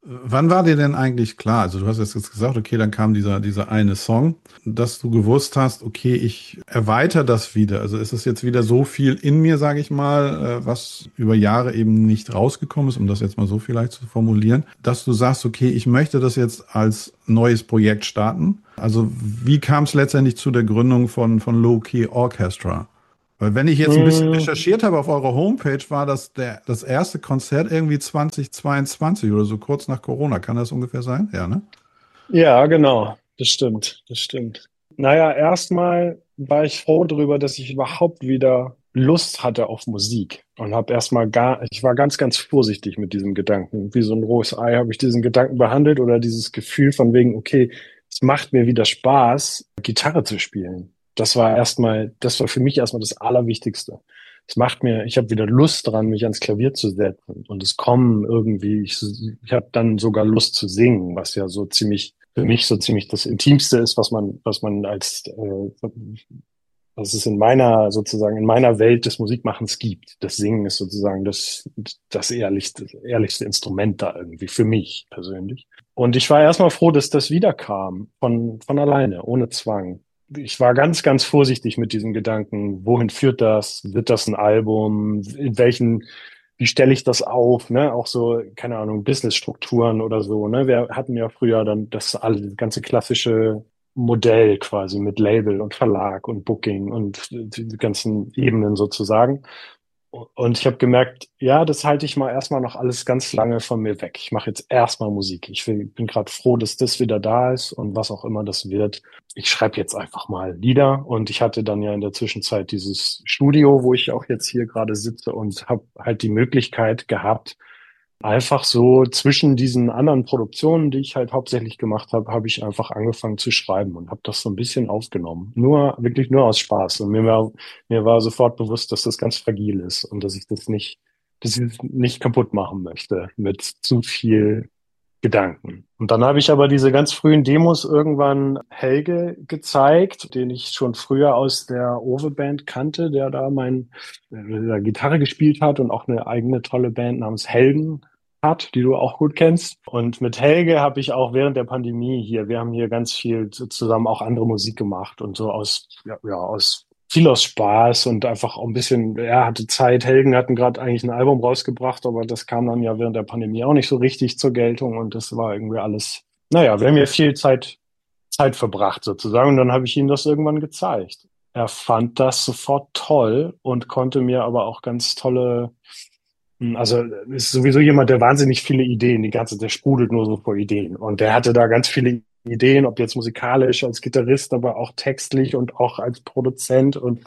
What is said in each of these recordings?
Wann war dir denn eigentlich klar? Also du hast jetzt gesagt, okay, dann kam dieser eine Song, dass du gewusst hast, okay, ich erweitere das wieder. Also ist es jetzt wieder so viel in mir, sage ich mal, was über Jahre eben nicht rausgekommen ist, um das jetzt mal so vielleicht zu formulieren, dass du sagst, okay, ich möchte das jetzt als neues Projekt starten. Also wie kam es letztendlich zu der Gründung von Low Key Orchestra? Weil wenn ich jetzt ein bisschen Mm, recherchiert habe auf eurer Homepage, war das erste Konzert irgendwie 2022 oder so kurz nach Corona. Kann das ungefähr sein? Ja, ne? ja, genau. Das stimmt. Das stimmt. Naja, erstmal war ich froh darüber, dass ich überhaupt wieder Lust hatte auf Musik und habe ich war ganz, ganz vorsichtig mit diesem Gedanken. Wie so ein rohes Ei habe ich diesen Gedanken behandelt oder dieses Gefühl von wegen, okay, es macht mir wieder Spaß, Gitarre zu spielen. Das war für mich erstmal das Allerwichtigste. Ich habe wieder Lust dran, mich ans Klavier zu setzen und es kommen irgendwie, ich habe dann sogar Lust zu singen, was ja so ziemlich für mich so ziemlich das Intimste ist, was man was es in meiner, sozusagen, in meiner Welt des Musikmachens gibt. Das Singen ist sozusagen das ehrlichste Instrument da irgendwie, für mich persönlich. Und ich war erstmal froh, dass das wiederkam, von alleine, ohne Zwang. Ich war ganz, ganz vorsichtig mit diesem Gedanken, wohin führt das? Wird das ein Album? Wie stelle ich das auf? Ne? Auch so, keine Ahnung, Businessstrukturen oder so. Ne? Wir hatten ja früher dann das ganze klassische Modell quasi mit Label und Verlag und Booking und die ganzen Ebenen sozusagen. Und ich habe gemerkt, ja, das halte ich mal erstmal noch alles ganz lange von mir weg. Ich mache jetzt erstmal Musik. Bin gerade froh, dass das wieder da ist und was auch immer das wird. Ich schreibe jetzt einfach mal Lieder und ich hatte dann ja in der Zwischenzeit dieses Studio, wo ich auch jetzt hier gerade sitze und habe halt die Möglichkeit gehabt, einfach so zwischen diesen anderen Produktionen, die ich halt hauptsächlich gemacht habe, habe ich einfach angefangen zu schreiben und habe das so ein bisschen aufgenommen. Wirklich nur aus Spaß. Und mir war sofort bewusst, dass das ganz fragil ist und dass ich es nicht kaputt machen möchte mit zu viel Gedanken. Und dann habe ich aber diese ganz frühen Demos irgendwann Helge gezeigt, den ich schon früher aus der Owe-Band kannte, der Gitarre gespielt hat und auch eine eigene tolle Band namens Helden hat, die du auch gut kennst. Und mit Helge habe ich auch während der Pandemie wir haben hier ganz viel zusammen auch andere Musik gemacht und so viel aus Spaß und einfach auch ein bisschen, er hatte Zeit. Helgen hatten gerade eigentlich ein Album rausgebracht, aber das kam dann ja während der Pandemie auch nicht so richtig zur Geltung und das war irgendwie alles, naja, wir haben ja viel Zeit verbracht sozusagen und dann habe ich ihm das irgendwann gezeigt. Er fand das sofort toll und konnte mir aber auch ganz tolle also ist sowieso jemand, der wahnsinnig viele Ideen, der sprudelt nur so vor Ideen. Und der hatte da ganz viele Ideen, ob jetzt musikalisch, als Gitarrist, aber auch textlich und auch als Produzent und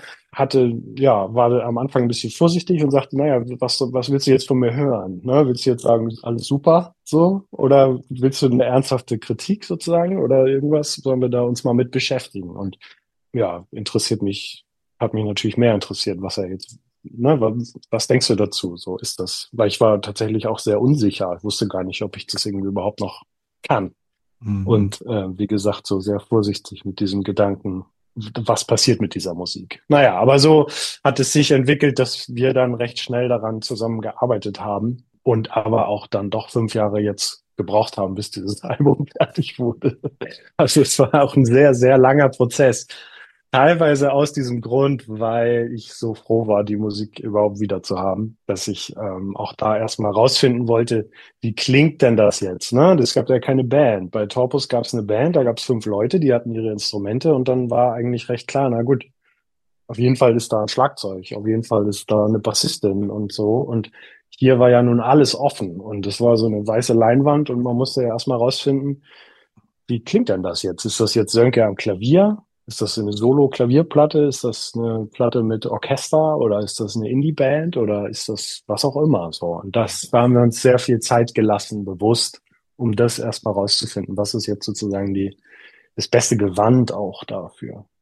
war am Anfang ein bisschen vorsichtig und sagte, naja, was willst du jetzt von mir hören? Ne? Willst du jetzt sagen, alles super, so? Oder willst du eine ernsthafte Kritik sozusagen oder irgendwas? Sollen wir da uns mal mit beschäftigen? Und ja, hat mich natürlich mehr interessiert, was er jetzt, ne, was denkst du dazu? So ist das, weil ich war tatsächlich auch sehr unsicher. Ich wusste gar nicht, ob ich das irgendwie überhaupt noch kann. Mhm. Und wie gesagt, so sehr vorsichtig mit diesem Gedanken, was passiert mit dieser Musik? Naja, aber so hat es sich entwickelt, dass wir dann recht schnell daran zusammengearbeitet haben und aber auch dann doch 5 Jahre jetzt gebraucht haben, bis dieses Album fertig wurde. Also es war auch ein sehr, sehr langer Prozess. Teilweise aus diesem Grund, weil ich so froh war, die Musik überhaupt wieder zu haben, dass ich auch da erstmal rausfinden wollte, wie klingt denn das jetzt? Ne? Es gab ja keine Band. Bei Torpus gab es eine Band, da gab es 5 Leute, die hatten ihre Instrumente und dann war eigentlich recht klar, na gut, auf jeden Fall ist da ein Schlagzeug, auf jeden Fall ist da eine Bassistin und so. Und hier war ja nun alles offen und es war so eine weiße Leinwand und man musste ja erstmal rausfinden, wie klingt denn das jetzt? Ist das jetzt Sönke am Klavier? Ist das eine Solo-Klavierplatte? Ist das eine Platte mit Orchester oder ist das eine Indie-Band oder ist das was auch immer so? Und da haben wir uns sehr viel Zeit gelassen, bewusst, um das erstmal rauszufinden. Was ist jetzt sozusagen das beste Gewand auch dafür?